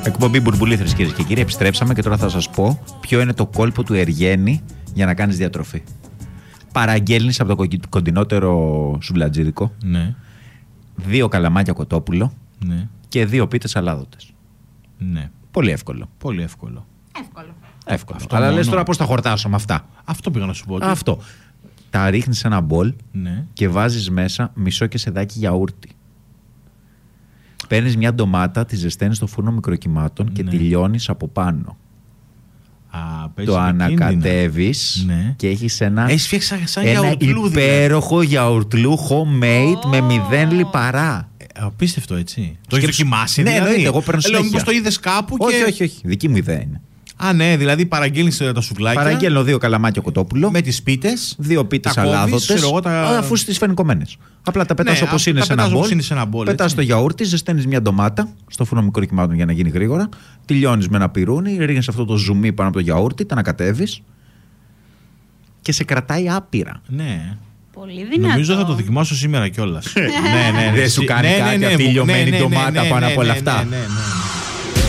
Εκπομπή Μπουρμπουλήθρες, κυρίες και κύριοι. Επιστρέψαμε και τώρα θα σας πω ποιο είναι το κόλπο του Εργένη για να κάνεις διατροφή. Παραγγέλνεις από το κοντινότερο σουβλατζίδικο. Ναι. 2 καλαμάκια κοτόπουλο. Ναι. Και 2 πίτες σαλάδοτες. Ναι. Πολύ εύκολο. Πολύ εύκολο. Εύκολο. Αυτό Αλλά μόνο. λες τώρα πώς τα χορτάσω με αυτά. Αυτό πήγα να σου πω. Ότι... Αυτό. Τα ρίχνεις σε ένα μπολ Ναι. και βάζεις μέσα μισό κεσεδάκι γιαούρτι. Παίρνεις μια ντομάτα, τη ζεσταίνεις στο φούρνο μικροκυμάτων και Ναι. τη λιώνεις από πάνω. Παίζει Το επικίνδυνα. ανακατεύεις Ναι. και έχεις ένα, Έχεις φτιάξει σαν ένα γιαουρτλούδι. υπέροχο γιαουρτλού homemade με 0 λιπαρά. Απίστευτο, έτσι. Το έχεις δοκιμάσει, Ναι, δηλαδή. εννοείται, εγώ παίρνω Λέω, συνέχεια. μήπως το είδες κάπου και... Όχι. Δική μου ιδέα είναι. Α, ναι, δηλαδή παραγγέλνεις τα σουβλάκια. Παραγγέλνω 2 καλαμάκια κοτόπουλο. Με τις πίτες. 2 πίτες τα κόβεις, σαλάδοτες. ξέρω εγώ, Αφού στις φαίνουν κομμένες. Απλά τα πετάς Ναι, όπως είναι τα σε ένα πετάς όπως μπολ. είναι σε ένα μπολ, Πετάς έτσι. το γιαούρτι, ζεσταίνεις μια ντομάτα στο φούρνο μικροκυμάτων για να γίνει γρήγορα. Τη λιώνεις με ένα πυρούνι, ρίχνεις αυτό το ζουμί πάνω από το γιαούρτι, τα ανακατεύεις και σε κρατάει άπειρα. Ναι. Πολύ δυνατό. Νομίζω θα το δοκιμάσω σήμερα κιόλας. Ναι. Δεν σου κάνει κάτι αυτή η λιωμένη ντομάτα πάνω από όλα αυτά. Ναι.